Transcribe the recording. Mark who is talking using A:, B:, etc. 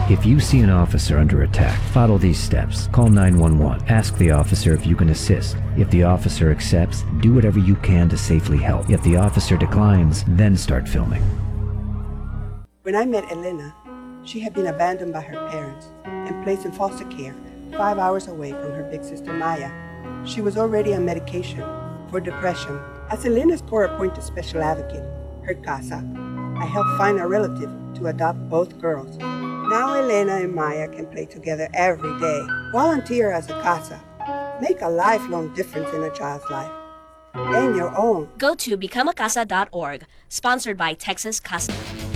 A: If you see an officer under attack, follow these steps. Call 911. Ask the officer if you can assist. If the officer accepts, do whatever you can to safely help. If the officer declines, then start filming.
B: When I met Elena, she had been abandoned by her parents and placed in foster care 5 hours away from her big sister Maya. She was already on medication for depression. As Elena's court-appointed special advocate, her casa, I helped find a relative to adopt both girls. Now Elena and Maya can play together every day. Volunteer as a casa. Make a lifelong difference in a child's life. And your own.
C: Go to becomeacasa.org, sponsored by Texas Casa.